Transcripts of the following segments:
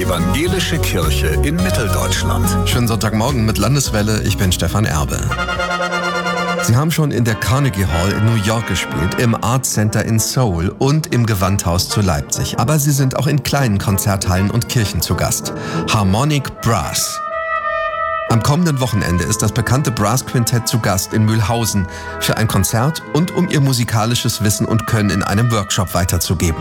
Evangelische Kirche in Mitteldeutschland. Schönen Sonntagmorgen mit Landeswelle, ich bin Stefan Erbe. Sie haben schon in der Carnegie Hall in New York gespielt, im Art Center in Seoul und im Gewandhaus zu Leipzig. Aber Sie sind auch in kleinen Konzerthallen und Kirchen zu Gast. Harmonic Brass. Am kommenden Wochenende ist das bekannte Brass-Quintett zu Gast in Mühlhausen für ein Konzert und um ihr musikalisches Wissen und Können in einem Workshop weiterzugeben.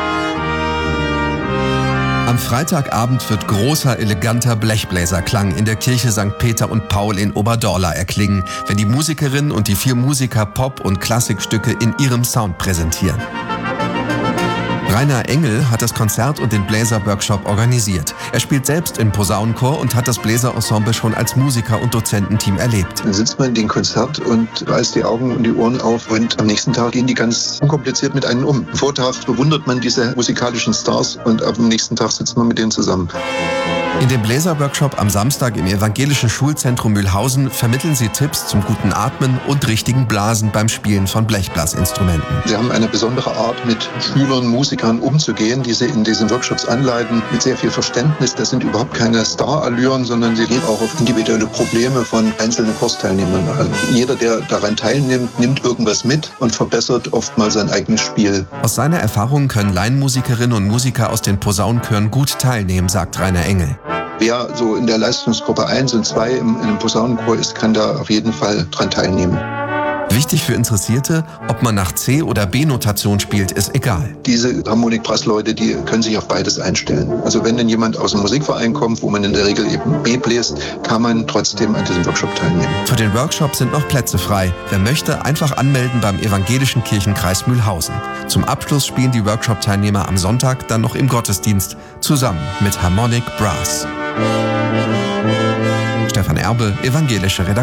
Am Freitagabend wird großer, eleganter Blechbläserklang in der Kirche St. Peter und Paul in Oberdorla erklingen, wenn die Musikerinnen und die 4 Musiker Pop- und Klassikstücke in ihrem Sound präsentieren. Rainer Engel hat das Konzert und den Bläserworkshop organisiert. Er spielt selbst im Posaunenchor und hat das Bläserensemble schon als Musiker- und Dozententeam erlebt. Dann sitzt man in den Konzert und reißt die Augen und die Ohren auf und am nächsten Tag gehen die ganz unkompliziert mit einem um. Am Vortag bewundert man diese musikalischen Stars und am nächsten Tag sitzt man mit denen zusammen. In dem Bläserworkshop am Samstag im Evangelischen Schulzentrum Mühlhausen vermitteln sie Tipps zum guten Atmen und richtigen Blasen beim Spielen von Blechblasinstrumenten. Sie haben eine besondere Art, mit Schülern, Musikern umzugehen, die sie in diesen Workshops anleiten, mit sehr viel Verständnis. Das sind überhaupt keine Star-Allüren, sondern sie gehen auch auf individuelle Probleme von einzelnen Kursteilnehmern an. Jeder, der daran teilnimmt, nimmt irgendwas mit und verbessert oftmals sein eigenes Spiel. Aus seiner Erfahrung können Laienmusikerinnen und Musiker aus den Posaunenchören gut teilnehmen, sagt Rainer Engel. Wer so in der Leistungsgruppe 1 und 2 im Posaunenchor ist, kann da auf jeden Fall dran teilnehmen. Wichtig für Interessierte, ob man nach C- oder B-Notation spielt, ist egal. Diese Harmonik-Brass-Leute, die können sich auf beides einstellen. Also wenn dann jemand aus einem Musikverein kommt, wo man in der Regel eben B bläst, kann man trotzdem an diesem Workshop teilnehmen. Für den Workshop sind noch Plätze frei. Wer möchte, einfach anmelden beim Evangelischen Kirchenkreis Mühlhausen. Zum Abschluss spielen die Workshop-Teilnehmer am Sonntag dann noch im Gottesdienst zusammen mit Harmonic Brass. Stefan Erbe, Evangelische Redaktion.